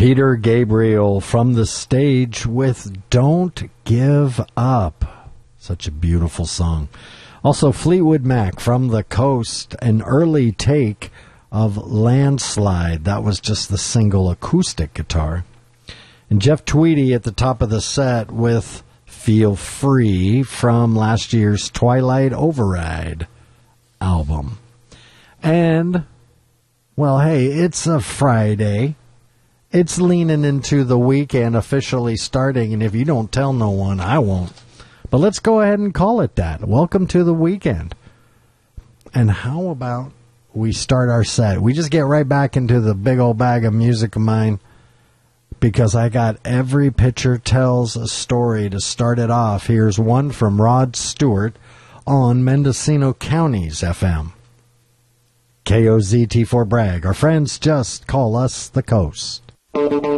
Peter Gabriel from the stage with Don't Give Up. Such a beautiful song. Also, Fleetwood Mac from the Coast, an early take of Landslide. That was just the single acoustic guitar. And Jeff Tweedy at the top of the set with Feel Free from last year's Twilight Override album. And, well, hey, it's a Friday. It's leaning into the weekend officially starting, and if you don't tell no one, I won't. But let's go ahead and call it that. Welcome to the weekend. And how about we start our set? We just get right back into the big old bag of music of mine, because I got Every Picture Tells a Story to start it off. Here's one from Rod Stewart on Mendocino County's FM. KOZT4 Bragg. Our friends just call us the Coast.